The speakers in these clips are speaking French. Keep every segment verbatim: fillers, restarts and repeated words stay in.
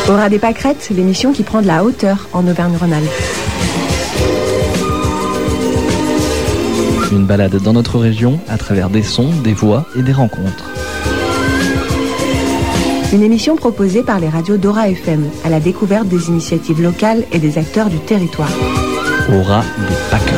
Aura des pâquerettes, l'émission qui prend de la hauteur en Auvergne-Rhône-Alpes. Une balade dans notre région à travers des sons, des voix et des rencontres. Une émission proposée par les radios d'Aura F M à la découverte des initiatives locales et des acteurs du territoire. Aura des pâquerettes.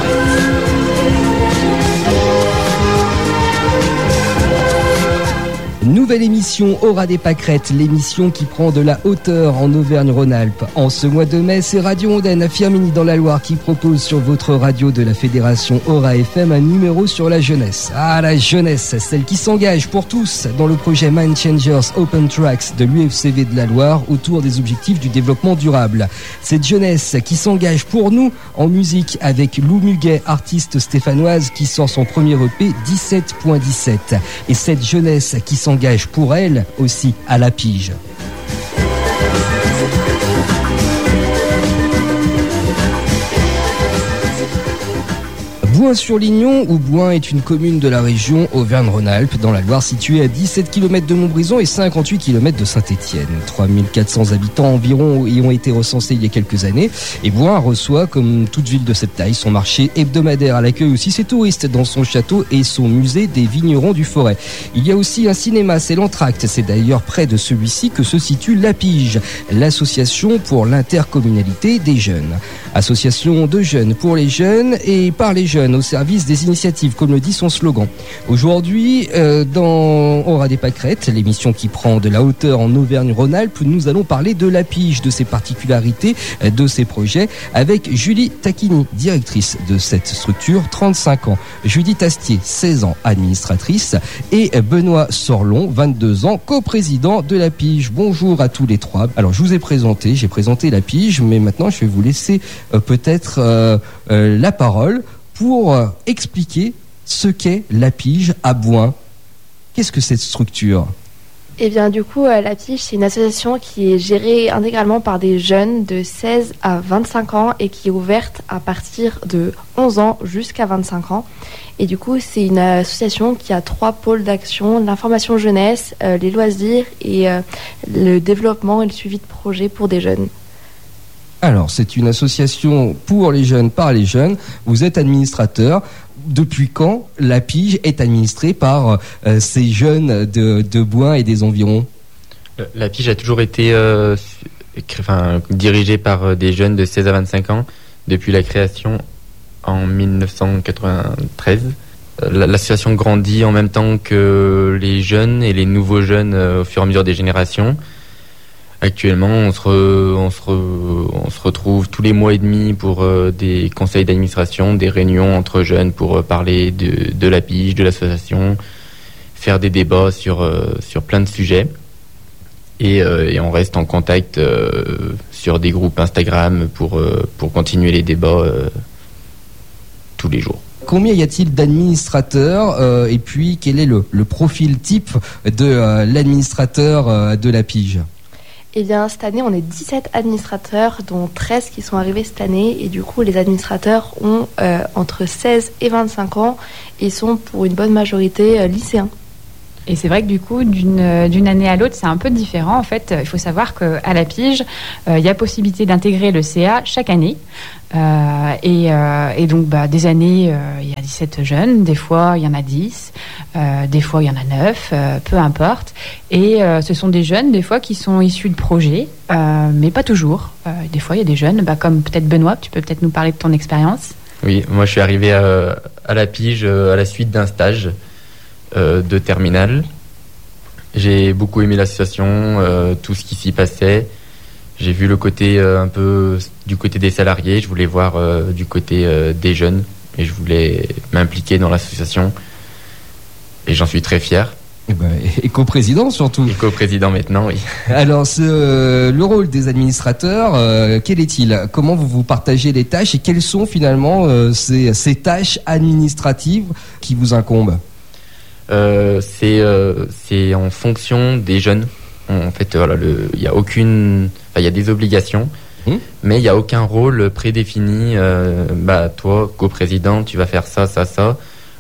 Nouvelle émission Aura des pâquerettes, l'émission qui prend de la hauteur en Auvergne-Rhône-Alpes. En ce mois de mai, c'est Radio Ondaine à Firminy dans la Loire qui propose sur votre radio de la Fédération Aura F M un numéro sur la jeunesse. Ah, la jeunesse, celle qui s'engage pour tous dans le projet Mind Changers Open Tracks de l'U F C V de la Loire autour des objectifs du développement durable. Cette jeunesse qui s'engage pour nous en musique avec Lou Muguet, artiste stéphanoise qui sort son premier E P dix-sept point dix-sept. Et cette jeunesse qui s'engage pour elle aussi à la pige. Bouin-sur-Lignon, ou Bouin est une commune de la région Auvergne-Rhône-Alpes, dans la Loire, située à dix-sept kilomètres de Montbrison et cinquante-huit kilomètres de Saint-Étienne. trois mille quatre cents habitants environ y ont été recensés il y a quelques années. Et Bouin reçoit, comme toute ville de cette taille, son marché hebdomadaire. Elle accueille aussi ses touristes dans son château et son musée des vignerons du Forêt. Il y a aussi un cinéma, c'est l'Entracte. C'est d'ailleurs près de celui-ci que se situe La Pige, l'association pour l'intercommunalité des jeunes. Association de jeunes pour les jeunes et par les jeunes, au service des initiatives, comme le dit son slogan. Aujourd'hui, euh, dans Aura des pâquerettes, l'émission qui prend de la hauteur en Auvergne-Rhône-Alpes, nous allons parler de La Pige, de ses particularités, de ses projets, avec Julie Tacchini, directrice de cette structure, trente-cinq ans. Judith Astier, seize ans, administratrice, et Benoît Sorlon, vingt-deux ans, coprésident de La Pige. Bonjour à tous les trois. Alors, je vous ai présenté, j'ai présenté La Pige, mais maintenant, je vais vous laisser euh, peut-être euh, euh, la parole pour euh, expliquer ce qu'est La Pige à Bouin. Qu'est-ce que cette structure ? Eh bien, du coup, euh, La Pige, c'est une association qui est gérée intégralement par des jeunes de seize à vingt-cinq ans et qui est ouverte à partir de onze ans jusqu'à vingt-cinq ans. Et du coup, c'est une association qui a trois pôles d'action, l'information jeunesse, euh, les loisirs et euh, le développement et le suivi de projets pour des jeunes. Alors, c'est une association pour les jeunes, par les jeunes. Vous êtes administrateur. Depuis quand La Pige est administrée par euh, ces jeunes de, de Bouin et des environs ? La Pige a toujours été euh, enfin, dirigée par des jeunes de seize à vingt-cinq ans depuis la création en dix-neuf cent quatre-vingt-treize. L'association grandit en même temps que les jeunes et les nouveaux jeunes euh, au fur et à mesure des générations. Actuellement, on se, re, on, se re, on se retrouve tous les mois et demi pour euh, des conseils d'administration, des réunions entre jeunes pour euh, parler de, de La Pige, de l'association, faire des débats sur, euh, sur plein de sujets. Et, euh, et on reste en contact euh, sur des groupes Instagram pour, euh, pour continuer les débats euh, tous les jours. Combien y a-t-il d'administrateurs euh, et puis quel est le, le profil type de euh, l'administrateur euh, de La Pige ? Eh bien, cette année, on est dix-sept administrateurs, dont treize qui sont arrivés cette année. Et du coup, les administrateurs ont euh, entre seize et vingt-cinq ans et sont pour une bonne majorité euh, lycéens. Et c'est vrai que du coup, d'une, d'une année à l'autre, c'est un peu différent. En fait, il faut savoir qu'à La Pige, euh, il y a possibilité d'intégrer le C A chaque année. Euh, et, euh, et donc, bah, des années, euh, il y a dix-sept jeunes. Des fois, il y en a dix. Euh, des fois, il y en a neuf. Euh, peu importe. Et euh, ce sont des jeunes, des fois, qui sont issus de projets, euh, mais pas toujours. Euh, des fois, il y a des jeunes, bah, comme peut-être Benoît, tu peux peut-être nous parler de ton expérience. Oui, moi, je suis arrivé à, à La Pige euh, à la suite d'un stage Euh, de terminale. J'ai beaucoup aimé l'association, euh, tout ce qui s'y passait. J'ai vu le côté euh, un peu du côté des salariés, je voulais voir euh, du côté euh, des jeunes et je voulais m'impliquer dans l'association et j'en suis très fier. Et, ben, et coprésident surtout. Et coprésident maintenant, oui. Alors, ce, euh, le rôle des administrateurs, euh, quel est-il ? Comment vous vous partagez les tâches et quelles sont finalement euh, ces, ces tâches administratives qui vous incombent ? Euh, c'est euh, c'est en fonction des jeunes. En fait, voilà, le il y a aucune, enfin, il y a des obligations, mmh. mais il y a aucun rôle prédéfini. Euh, bah toi, coprésident, tu vas faire ça, ça, ça.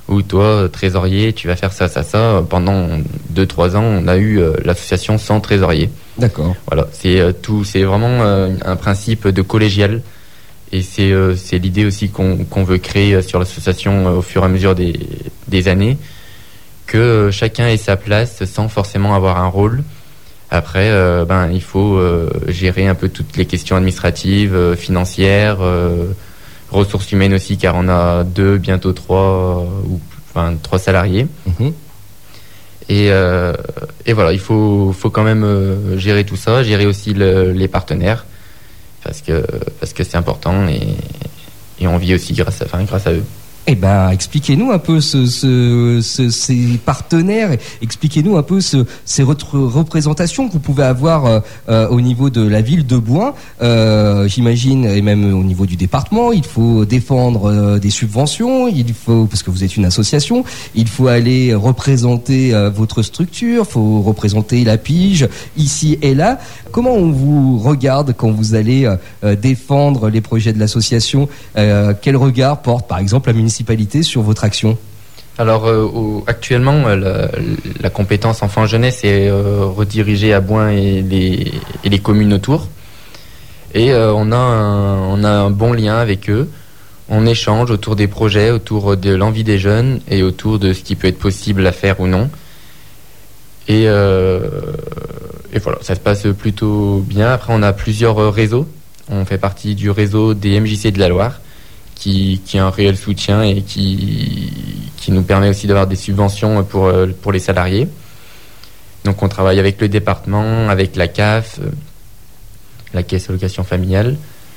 où toi, trésorier, tu vas faire ça, ça, ça. Pendant deux trois ans, on a eu euh, l'association sans trésorier. D'accord. Voilà, c'est euh, tout, c'est vraiment euh, un principe de collégial. Et c'est, euh, c'est l'idée aussi qu'on, qu'on veut créer sur l'association euh, au fur et à mesure des, des années, que euh, chacun ait sa place sans forcément avoir un rôle. Après, euh, ben, il faut euh, gérer un peu toutes les questions administratives, euh, financières, euh, ressources humaines aussi, car on a deux, bientôt trois, euh, ou enfin trois salariés. Mmh. Et, euh, et voilà, il faut, faut quand même euh, gérer tout ça, gérer aussi le, les partenaires. Parce que, parce que c'est important et, et on vit aussi grâce à, enfin, grâce à eux. Eh ben, expliquez-nous un peu ce, ce, ce, ces partenaires, expliquez-nous un peu ce, ces re- représentations que vous pouvez avoir euh, euh, au niveau de la ville de Bouin, euh, j'imagine, et même au niveau du département. Il faut défendre euh, des subventions, il faut, parce que vous êtes une association, il faut aller représenter euh, votre structure, il faut représenter la pige ici et là. Comment on vous regarde quand vous allez euh, défendre les projets de l'association? euh, Quel regard porte, par exemple, la municipalité sur votre action? Alors, euh, au, actuellement, euh, la, la compétence enfant-jeunesse est euh, redirigée à Bouin et les, et les communes autour. Et euh, on, a un, on a un bon lien avec eux. On échange autour des projets, autour de l'envie des jeunes et autour de ce qui peut être possible à faire ou non. Et, euh, et voilà, ça se passe plutôt bien. Après, on a plusieurs réseaux. On fait partie du réseau des M J C de la Loire, qui, qui a un réel soutien et qui, qui nous permet aussi d'avoir des subventions pour, pour les salariés. Donc on travaille avec le département, avec la C A F, la Caisse Allocation Familiale.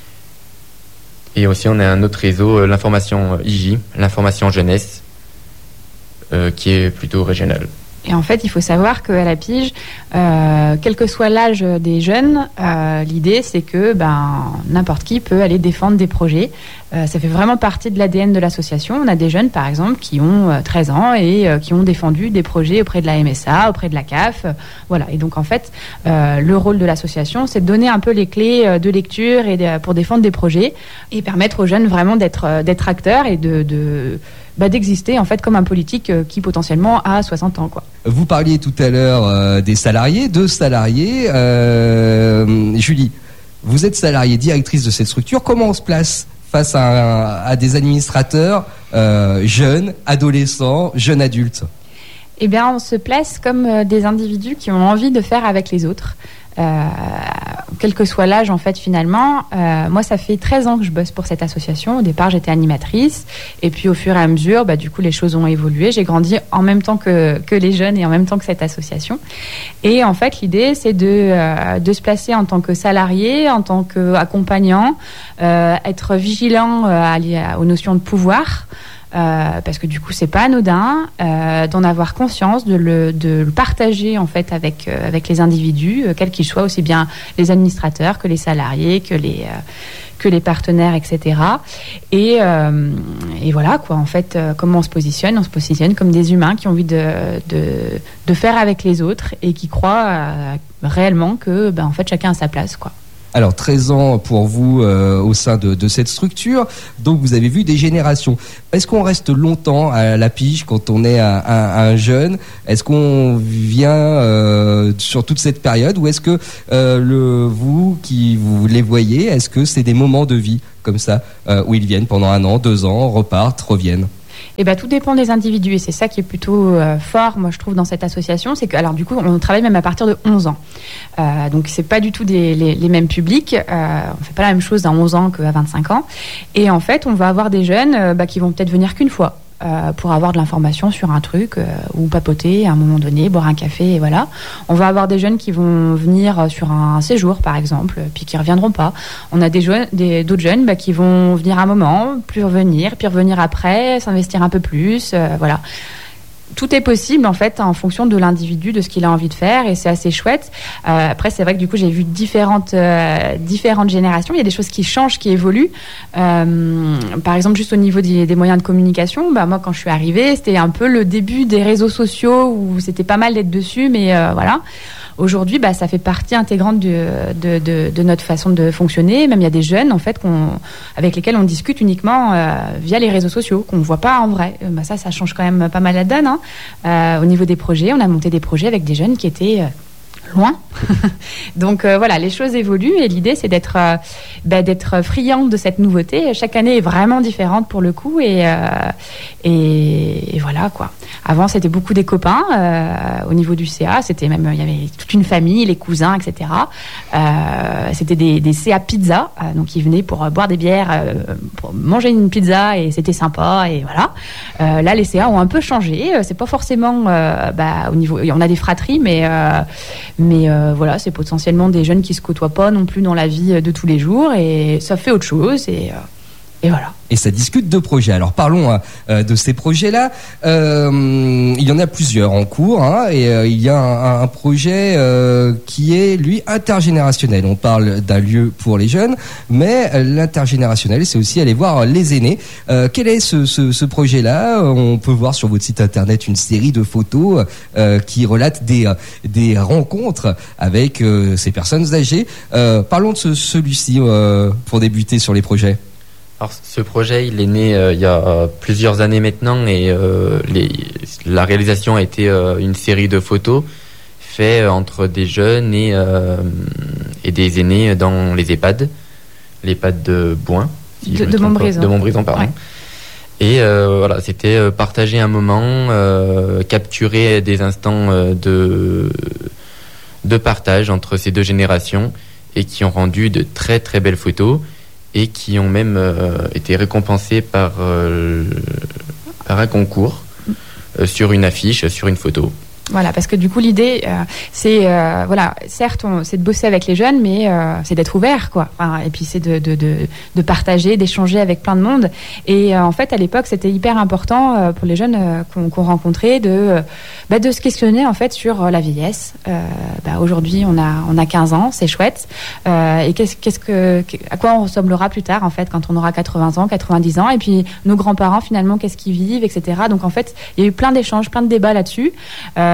Et aussi on a un autre réseau, l'information I J, l'information jeunesse, euh, qui est plutôt régional. Et en fait, il faut savoir qu'à la pige, euh, quel que soit l'âge des jeunes, euh, l'idée c'est que ben, n'importe qui peut aller défendre des projets. Euh, ça fait vraiment partie de l'A D N de l'association. On a des jeunes, par exemple, qui ont euh, treize ans et euh, qui ont défendu des projets auprès de la M S A, auprès de la C A F. Euh, voilà. Et donc, en fait, euh, le rôle de l'association, c'est de donner un peu les clés euh, de lecture et de, pour défendre des projets et permettre aux jeunes vraiment d'être, euh, d'être acteurs et de... de Bah, d'exister en fait comme un politique euh, qui potentiellement a soixante ans, quoi. Vous parliez tout à l'heure euh, des salariés, deux salariés. Euh, Julie, vous êtes salariée, directrice de cette structure. Comment on se place face à, à des administrateurs euh, jeunes, adolescents, jeunes adultes? Eh bien, on se place comme euh, des individus qui ont envie de faire avec les autres. Euh, quel que soit l'âge en fait finalement. Euh, moi ça fait treize ans que je bosse pour cette association. Au départ j'étais animatrice et puis au fur et à mesure bah, du coup les choses ont évolué. J'ai grandi en même temps que, que les jeunes et en même temps que cette association. Et en fait l'idée c'est de, euh, de se placer en tant que salarié, en tant qu'accompagnant, euh, être vigilant euh, à, aux notions de pouvoir. Euh, parce que du coup c'est pas anodin, euh, d'en avoir conscience, de le, de le partager en fait avec euh, avec les individus, euh, quels qu'ils soient, aussi bien les administrateurs que les salariés, que les euh, que les partenaires, et cetera. Et euh, et voilà quoi. En fait, euh, comment on se positionne? On se positionne comme des humains qui ont envie de de de faire avec les autres et qui croient euh, réellement que ben en fait chacun a sa place, quoi. Alors, treize ans pour vous euh, au sein de, de cette structure, donc vous avez vu des générations. Est-ce qu'on reste longtemps à la pige quand on est un, un, un jeune? Est-ce qu'on vient euh, sur toute cette période ou est-ce que euh, le, vous qui vous les voyez, est-ce que c'est des moments de vie comme ça euh, où ils viennent pendant un an, deux ans, repartent, reviennent? Eh ben, tout dépend des individus et c'est ça qui est plutôt euh, fort, moi je trouve, dans cette association, c'est que, alors du coup, on travaille même à partir de onze ans. Euh, donc c'est pas du tout des, les, les mêmes publics. Euh, on fait pas la même chose à onze ans qu'à vingt-cinq ans. Et en fait, on va avoir des jeunes euh, bah, qui vont peut-être venir qu'une fois. Euh, pour avoir de l'information sur un truc euh, ou papoter à un moment donné, boire un café et voilà. On va avoir des jeunes qui vont venir sur un séjour par exemple, puis qui reviendront pas. On a des jeunes, des, d'autres jeunes bah, qui vont venir un moment, puis revenir, puis revenir après, s'investir un peu plus, euh, voilà. Tout est possible en fait en fonction de l'individu, de ce qu'il a envie de faire et c'est assez chouette. Euh, après c'est vrai que du coup j'ai vu différentes euh, différentes générations. Il y a des choses qui changent, qui évoluent. Euh, par exemple juste au niveau des, des moyens de communication, bah moi quand je suis arrivée c'était un peu le début des réseaux sociaux où c'était pas mal d'être dessus, mais euh, voilà. aujourd'hui, bah, ça fait partie intégrante de, de, de, de notre façon de fonctionner. Même il y a des jeunes en fait qu'on, avec lesquels on discute uniquement euh, via les réseaux sociaux, qu'on ne voit pas en vrai. Euh, bah, ça, ça change quand même pas mal la donne. Hein. Euh, au niveau des projets, on a monté des projets avec des jeunes qui étaient... Euh, loin. Donc euh, voilà, les choses évoluent et l'idée c'est d'être euh, bah, d'être friand de cette nouveauté. Chaque année est vraiment différente pour le coup et euh, et, et voilà quoi. Avant c'était beaucoup des copains euh, au niveau du C A, c'était même il y avait toute une famille, les cousins, et cetera. Euh, c'était des, des C A pizza, euh, donc ils venaient pour euh, boire des bières, euh, pour manger une pizza et c'était sympa et voilà. Euh, là les C A ont un peu changé. C'est pas forcément euh, bah, au niveau, on a des fratries mais euh, Mais euh, voilà, c'est potentiellement des jeunes qui se côtoient pas non plus dans la vie de tous les jours et ça fait autre chose et, euh, et voilà. Et ça discute de projets. Alors parlons euh, de ces projets-là. Euh, il y en a plusieurs en cours hein, et euh, il y a un, un projet euh, qui est lui intergénérationnel. On parle d'un lieu pour les jeunes, mais euh, l'intergénérationnel, c'est aussi aller voir les aînés. Euh, quel est ce, ce, ce projet-là ? On peut voir sur votre site internet une série de photos euh, qui relatent des, des rencontres avec euh, ces personnes âgées. Euh, parlons de ce, celui-ci euh, pour débuter sur les projets. Alors, ce projet, il est né euh, il y a euh, plusieurs années maintenant et euh, les, la réalisation a été euh, une série de photos faites entre des jeunes et, euh, et des aînés dans les EHPAD, l'EHPAD de Bouin, si de, de Montbrison. De Montbrison, pardon. Ouais. Et euh, voilà, c'était partager un moment, euh, capturer des instants euh, de, de partage entre ces deux générations et qui ont rendu de très très belles photos. Et qui ont même euh, été récompensés par, euh, par un concours euh, sur une affiche, sur une photo. Voilà, parce que du coup l'idée, euh, c'est euh, voilà, certes, on, c'est de bosser avec les jeunes, mais euh, c'est d'être ouvert, quoi. Enfin, et puis c'est de, de, de, de partager, d'échanger avec plein de monde. Et euh, en fait, à l'époque, c'était hyper important euh, pour les jeunes euh, qu'on, qu'on rencontrait de, euh, bah, de se questionner en fait sur euh, la vieillesse. Euh, bah, aujourd'hui, on a on a quinze ans, c'est chouette. Euh, et qu'est-ce, qu'est-ce que à quoi on ressemblera plus tard en fait quand on aura quatre-vingts ans, quatre-vingt-dix ans. Et puis nos grands-parents finalement, qu'est-ce qu'ils vivent, et cetera. Donc en fait, il y a eu plein d'échanges, plein de débats là-dessus. Euh,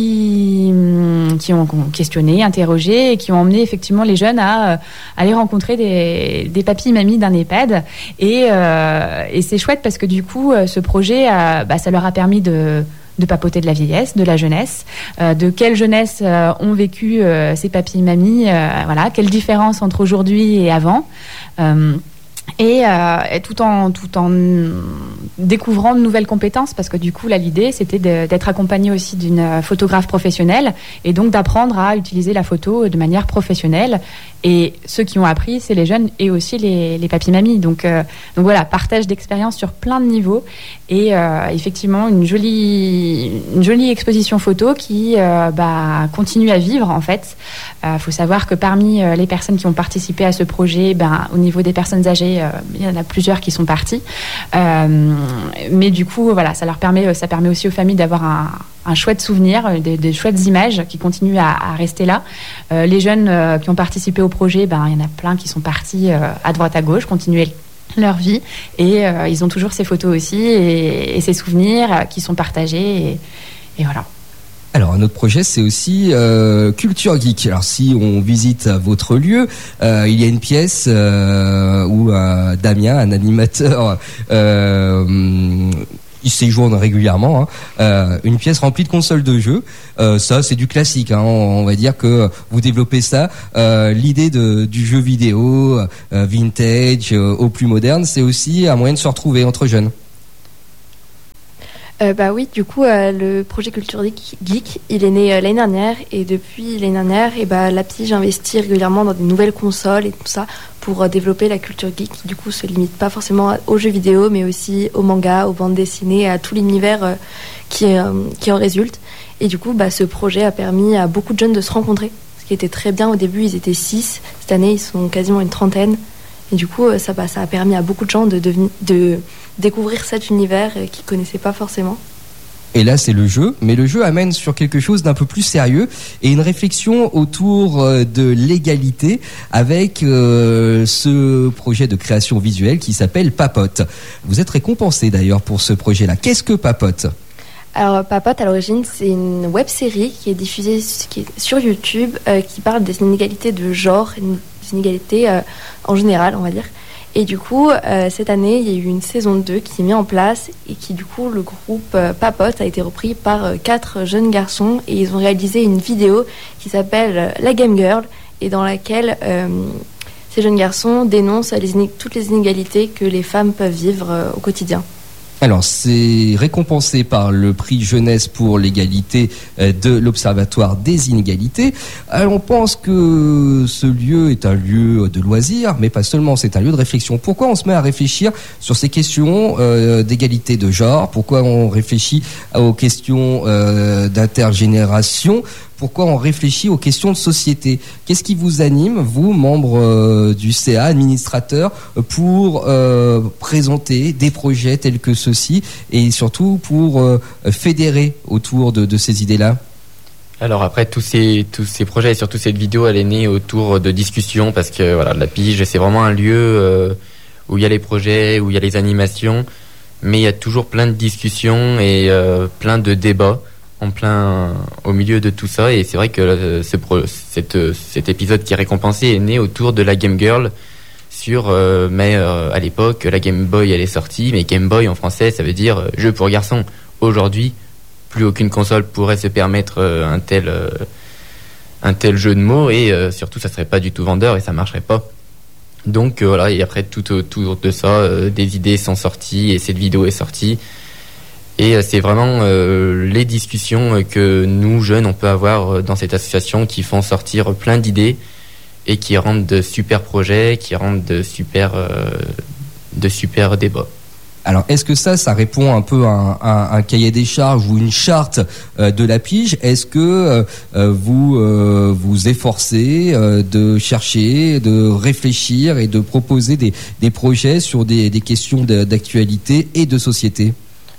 Qui, qui ont questionné, interrogé et qui ont emmené effectivement les jeunes à, à aller rencontrer des, des papis mamies d'un EHPAD et, euh, et c'est chouette parce que du coup ce projet a, bah, ça leur a permis de de papoter de la vieillesse, de la jeunesse, euh, de quelle jeunesse euh, ont vécu euh, ces papis mamies, euh, voilà, quelle différence entre aujourd'hui et avant. Euh, Et, euh, et tout en tout en découvrant de nouvelles compétences parce que du coup là l'idée c'était de, d'être accompagné aussi d'une photographe professionnelle et donc d'apprendre à utiliser la photo de manière professionnelle et ceux qui ont appris c'est les jeunes et aussi les, les papis mamies donc euh, donc voilà, partage d'expérience sur plein de niveaux et euh, effectivement une jolie une jolie exposition photo qui euh, bah, continue à vivre en fait. Euh, faut savoir que parmi euh, les personnes qui ont participé à ce projet, ben au niveau des personnes âgées euh, il y en a plusieurs qui sont partis. Euh, mais du coup, voilà, ça leur permet, ça permet aussi aux familles d'avoir un, un chouette souvenir, des, des chouettes images qui continuent à, à rester là. Euh, les jeunes euh, qui ont participé au projet, ben, il y en a plein qui sont partis euh, à droite à gauche, continuer leur vie. Et euh, ils ont toujours ces photos aussi et, et ces souvenirs euh, qui sont partagés. Et, et voilà. Alors un autre projet c'est aussi euh, Culture Geek. Alors si on visite votre lieu, euh, il y a une pièce euh, où euh, Damien, un animateur, euh, il séjourne régulièrement, hein, euh, une pièce remplie de consoles de jeux. Euh, ça c'est du classique, hein, on, on va dire que vous développez ça. Euh, l'idée de, du jeu vidéo euh, vintage euh, au plus moderne, c'est aussi un moyen de se retrouver entre jeunes. Euh, bah oui, du coup, euh, le projet Culture Geek, il est né euh, l'année dernière et depuis l'année dernière, et bah, l'A P I, j'investis régulièrement dans de nouvelles consoles et tout ça pour euh, développer la culture geek qui du coup se limite pas forcément aux jeux vidéo mais aussi aux mangas, aux bandes dessinées, à tout l'univers euh, qui, euh, qui en résulte. Et du coup, bah, ce projet a permis à beaucoup de jeunes de se rencontrer, ce qui était très bien. Au début, ils étaient six, cette année, ils sont quasiment une trentaine. Et du coup, ça, bah, ça a permis à beaucoup de gens de, devenir, de découvrir cet univers qu'ils ne connaissaient pas forcément. Et là, c'est le jeu, mais le jeu amène sur quelque chose d'un peu plus sérieux et une réflexion autour de l'égalité avec euh, ce projet de création visuelle qui s'appelle Papote. Vous êtes récompensé d'ailleurs pour ce projet-là. Qu'est-ce que Papote ? Alors, Papote, à l'origine, c'est une web-série qui est diffusée qui est sur YouTube, euh, qui parle des inégalités de genre, des inégalités euh, en général, on va dire. Et du coup, euh, cette année, il y a eu une saison deux qui est mise en place et qui, du coup, le groupe euh, Papote a été repris par euh, quatre jeunes garçons et ils ont réalisé une vidéo qui s'appelle euh, La Game Girl et dans laquelle euh, ces jeunes garçons dénoncent les iné- toutes les inégalités que les femmes peuvent vivre euh, au quotidien. Alors, c'est récompensé par le prix jeunesse pour l'égalité de l'Observatoire des inégalités. Alors, on pense que ce lieu est un lieu de loisirs, mais pas seulement, c'est un lieu de réflexion. Pourquoi on se met à réfléchir sur ces questions euh, d'égalité de genre? Pourquoi on réfléchit aux questions euh, d'intergénération? Pourquoi on réfléchit aux questions de société? Qu'est-ce qui vous anime, vous, membres euh, du C A, administrateurs, pour euh, présenter des projets tels que ceux-ci et surtout pour euh, fédérer autour de, de ces idées-là? Alors après, tous ces, tous ces projets et surtout cette vidéo, elle est née autour de discussions parce que voilà, la Pige, c'est vraiment un lieu euh, où il y a les projets, où il y a les animations, mais il y a toujours plein de discussions et euh, plein de débats en plein au milieu de tout ça. Et c'est vrai que ce pro, cette, cet épisode qui est récompensé est né autour de la Game Girl sur euh, mais euh, à l'époque la Game Boy elle est sortie, mais Game Boy en français ça veut dire euh, jeu pour garçons. Aujourd'hui plus aucune console pourrait se permettre euh, un tel euh, un tel jeu de mots et euh, surtout ça serait pas du tout vendeur et ça marcherait pas. Donc euh, voilà, et après tout autour de ça euh, des idées sont sorties et cette vidéo est sortie. Et euh, c'est vraiment euh, les discussions que nous, jeunes, on peut avoir dans cette association qui font sortir plein d'idées et qui rendent de super projets, qui rendent de super, euh, de super débats. Alors, est-ce que ça, ça répond un peu à un, à un cahier des charges ou une charte euh, de la Pige? Est-ce que euh, vous euh, vous efforcez euh, de chercher, de réfléchir et de proposer des, des projets sur des, des questions de, d'actualité et de société?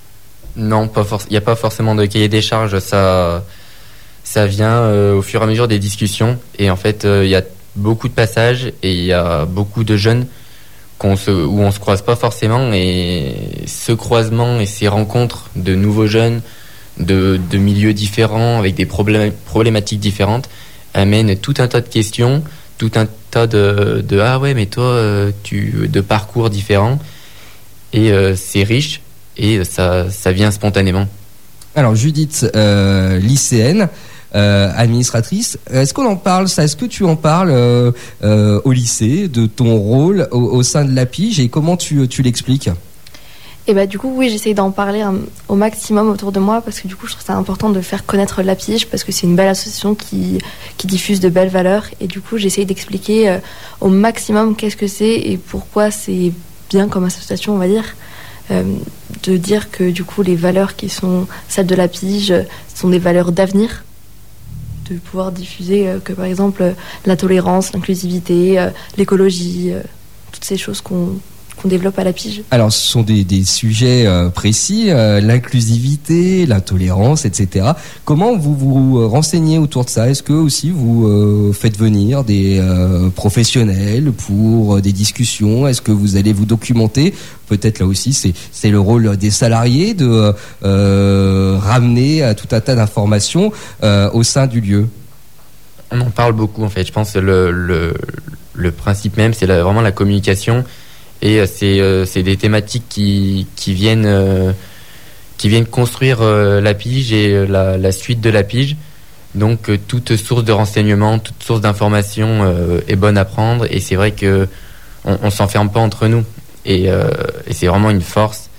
Non, pas forc- il n'y a pas forcément de cahier des charges, ça, ça vient euh, au fur et à mesure des discussions. Et en fait, euh, il y a beaucoup de passages et il y a beaucoup de jeunes qu'on se, où on ne se croise pas forcément. Et ce croisement et ces rencontres de nouveaux jeunes, de, de milieux différents, avec des problém- problématiques différentes, amènent tout un tas de questions, tout un tas de, de ah ouais, mais toi, euh, tu, de parcours différents. Et euh, c'est riche. Et ça, ça vient spontanément. Alors Judith, euh, lycéenne, euh, administratrice, est-ce qu'on en parle ça? Est-ce que tu en parles euh, euh, au lycée de ton rôle au, au sein de la Pige et comment tu, tu l'expliques? Et bah du coup oui, j'essaye d'en parler un, au maximum autour de moi parce que du coup je trouve ça important de faire connaître la Pige parce que c'est une belle association qui, qui diffuse de belles valeurs et du coup j'essaye d'expliquer euh, au maximum qu'est-ce que c'est et pourquoi c'est bien comme association, on va dire. Euh, de dire que du coup les valeurs qui sont celles de la Pige sont des valeurs d'avenir, de pouvoir diffuser euh, que par exemple euh, la tolérance, l'inclusivité, euh, l'écologie, euh, toutes ces choses qu'on, qu'on développe à la Pige. Alors ce sont des, des sujets euh, précis, euh, l'inclusivité, la tolérance, et cetera. Comment vous vous renseignez autour de ça? Est-ce que aussi vous euh, faites venir des euh, professionnels pour euh, des discussions? Est-ce que vous allez vous documenter? Peut-être là aussi c'est, c'est le rôle des salariés de euh, ramener à tout un tas d'informations euh, au sein du lieu. On en parle beaucoup en fait. Je pense que le, le, le principe même c'est la, vraiment la communication. Et euh, c'est, euh, c'est des thématiques qui, qui, viennent, euh, qui viennent construire euh, la Pige et euh, la, la suite de la Pige. Donc euh, toute source de renseignement, toute source d'information euh, est bonne à prendre. Et c'est vrai qu'on ne s'enferme pas entre nous. Et, euh, et c'est vraiment une force.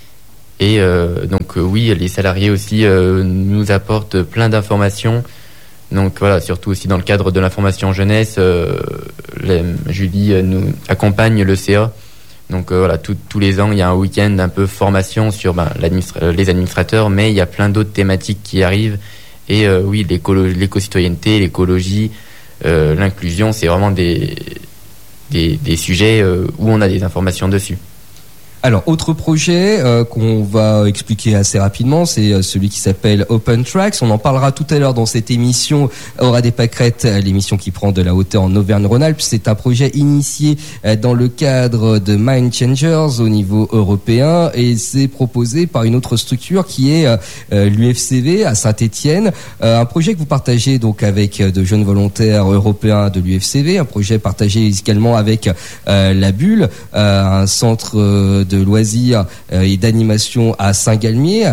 Et euh, donc euh, oui, les salariés aussi euh, nous apportent plein d'informations. Donc voilà, surtout aussi dans le cadre de l'information jeunesse, euh, les, Julie euh, nous accompagne le C A. Donc euh, voilà, tout, tous les ans, il y a un week-end un peu formation sur ben, l'administra- les administrateurs, mais il y a plein d'autres thématiques qui arrivent. Et euh, oui, l'écolo- l'éco-citoyenneté, l'écologie, euh, l'inclusion, c'est vraiment des, des, des sujets euh, où on a des informations dessus. Alors, autre projet euh, qu'on va expliquer assez rapidement, c'est euh, celui qui s'appelle Open Tracks. On en parlera tout à l'heure dans cette émission Aura des pâquerettes, l'émission qui prend de la hauteur en Auvergne-Rhône-Alpes. C'est un projet initié euh, dans le cadre de Mind Changers au niveau européen et c'est proposé par une autre structure qui est euh, l'U F C V à Saint-Étienne. Euh, un projet que vous partagez donc avec de jeunes volontaires européens de l'U F C V, un projet partagé également avec euh, la Bulle, euh, un centre euh, de de loisirs et d'animation à Saint-Galmier,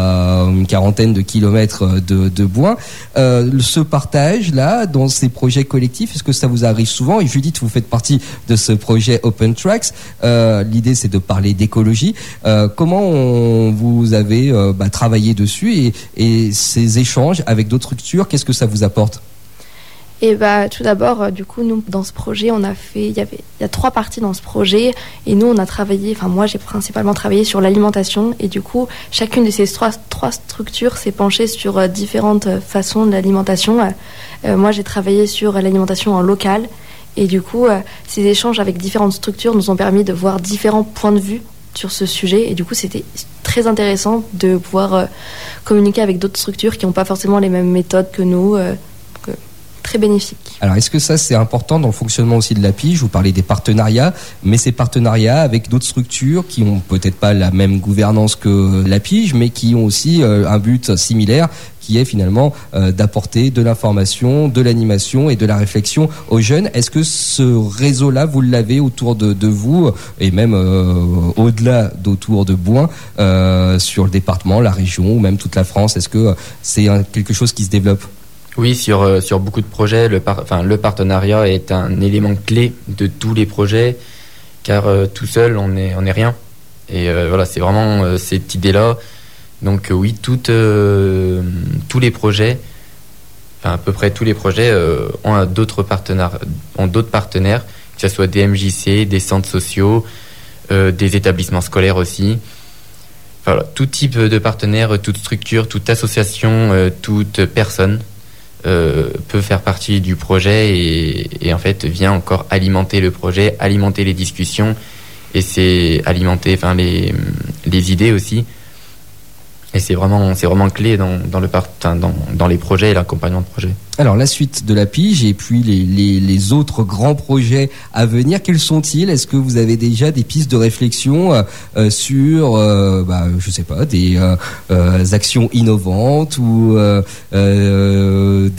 à une quarantaine de kilomètres de, de Bouin. Euh, ce partage-là, dans ces projets collectifs, est-ce que ça vous arrive souvent? Et Judith, vous faites partie de ce projet Open Tracks. Euh, l'idée, c'est de parler d'écologie. Euh, comment on, vous avez euh, bah, travaillé dessus et, et ces échanges avec d'autres structures, qu'est-ce que ça vous apporte? Et bah tout d'abord, euh, du coup, nous dans ce projet, on a fait, il y avait, il y a trois parties dans ce projet, et nous on a travaillé. Enfin moi j'ai principalement travaillé sur l'alimentation, et du coup chacune de ces trois trois structures s'est penchée sur euh, différentes façons de l'alimentation. Euh, moi j'ai travaillé sur l'alimentation en local, et du coup euh, ces échanges avec différentes structures nous ont permis de voir différents points de vue sur ce sujet, et du coup c'était très intéressant de pouvoir euh, communiquer avec d'autres structures qui n'ont pas forcément les mêmes méthodes que nous. Euh, Très bénéfique. Alors, est-ce que ça, c'est important dans le fonctionnement aussi de la Pige? Vous parlez des partenariats, mais ces partenariats avec d'autres structures qui ont peut-être pas la même gouvernance que la Pige, mais qui ont aussi euh, un but similaire, qui est finalement euh, d'apporter de l'information, de l'animation et de la réflexion aux jeunes. Est-ce que ce réseau-là, vous l'avez autour de, de vous, et même euh, au-delà d'autour de Bouin, euh, sur le département, la région, ou même toute la France? Est-ce que c'est un, quelque chose qui se développe? Oui, sur, euh, sur beaucoup de projets, le, par, enfin, le partenariat est un élément clé de tous les projets, car euh, tout seul, on n'est on est rien. Et euh, voilà, c'est vraiment euh, cette idée-là. Donc euh, oui, toutes, euh, tous les projets, enfin à peu près tous les projets, euh, ont d'autres partenaires, ont d'autres partenaires, que ce soit des M J C, des centres sociaux, euh, des établissements scolaires aussi. Enfin, voilà, tout type de partenaire, toute structure, toute association, euh, toute personne. Euh, peut faire partie du projet et, et en fait vient encore alimenter le projet, alimenter les discussions et c'est alimenter enfin les les idées aussi. Et c'est vraiment, c'est vraiment clé dans, dans, le part, dans, dans les projets et l'accompagnement de projet. Alors, la suite de la Pige et puis les, les, les autres grands projets à venir, quels sont-ils? Est-ce que vous avez déjà des pistes de réflexion euh, sur, euh, bah, je sais pas, des euh, euh, actions innovantes ou euh, euh,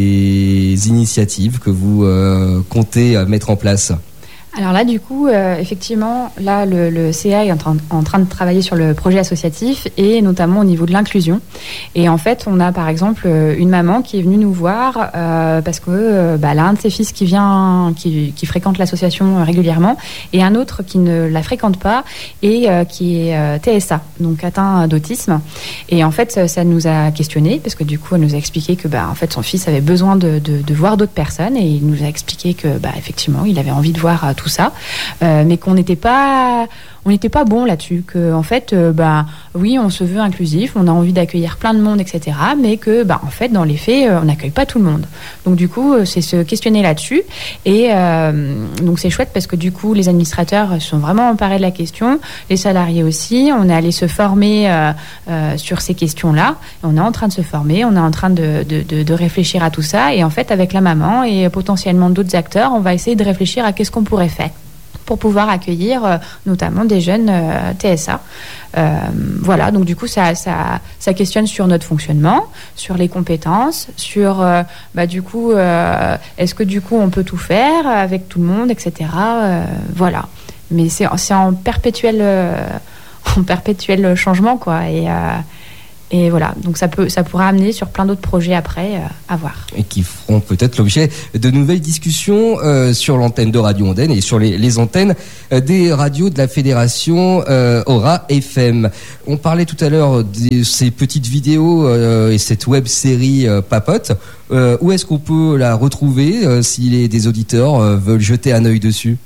des initiatives que vous euh, comptez mettre en place? Alors là, du coup, euh, effectivement, là, le, le C A est en train, en train de travailler sur le projet associatif et notamment au niveau de l'inclusion. Et en fait, on a par exemple une maman qui est venue nous voir euh, parce que euh, bah, elle a un de ses fils qui vient, qui, qui fréquente l'association régulièrement et un autre qui ne la fréquente pas et euh, qui est euh, T S A, donc atteint d'autisme. Et en fait, ça nous a questionné parce que du coup, elle nous a expliqué que bah, en fait, son fils avait besoin de, de, de voir d'autres personnes et il nous a expliqué que bah, effectivement, il avait envie de voir euh, tout ça, euh, mais qu'on n'était pas, on n'était pas bon là-dessus, que en fait, euh, bah oui, on se veut inclusif, on a envie d'accueillir plein de monde, et cetera, mais que bah en fait, dans les faits, euh, on n'accueille pas tout le monde. Donc du coup, c'est se questionner là-dessus, et euh, donc c'est chouette parce que du coup, les administrateurs sont vraiment emparés de la question, les salariés aussi. On est allé se former euh, euh, sur ces questions-là. On est en train de se former, on est en train de, de, de, de réfléchir à tout ça, et en fait, avec la maman et potentiellement d'autres acteurs, on va essayer de réfléchir à qu'est-ce qu'on pourrait faire pour pouvoir accueillir euh, notamment des jeunes euh, T S A. Euh, voilà, donc du coup, ça, ça, ça questionne sur notre fonctionnement, sur les compétences, sur, euh, bah, du coup, euh, est-ce que du coup, on peut tout faire avec tout le monde, et cetera. Euh, voilà. Mais c'est, c'est en perpétuel, euh, en perpétuel changement, quoi. Et, euh, Et voilà, donc ça peut, ça pourra amener sur plein d'autres projets après euh, à voir. Et qui feront peut-être l'objet de nouvelles discussions euh, sur l'antenne de Radio Ondaine et sur les, les antennes euh, des radios de la fédération euh, Aura F M. On parlait tout à l'heure de ces petites vidéos euh, et cette web série euh, Papote. Euh, où est-ce qu'on peut la retrouver euh, si les, des auditeurs euh, veulent jeter un œil dessus?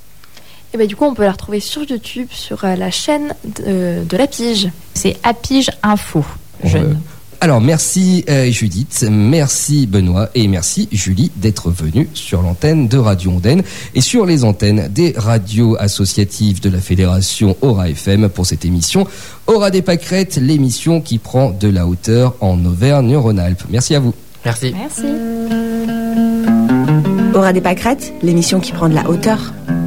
Et ben du coup, on peut la retrouver sur YouTube, sur euh, la chaîne de, de la Pige. C'est Apige Info, jeune. Ouais. Alors merci euh, Judith, merci Benoît et merci Julie d'être venus sur l'antenne de Radio Ondaine et sur les antennes des radios associatives de la Fédération Aura F M pour cette émission Aura des Pâquerettes, l'émission qui prend de la hauteur en Auvergne-Rhône-Alpes. Merci à vous. Merci. Merci. Aura des Pâquerettes, l'émission qui prend de la hauteur.